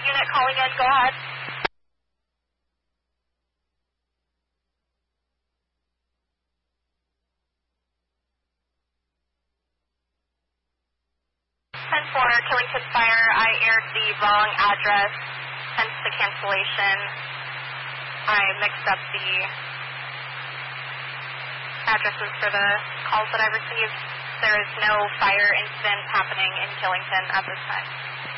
unit calling in. Go ahead. 10-4, Killington Fire. I aired the wrong address, hence the cancellation. I mixed up the addresses for the calls that I received. There is no fire incident happening in Killington at this time.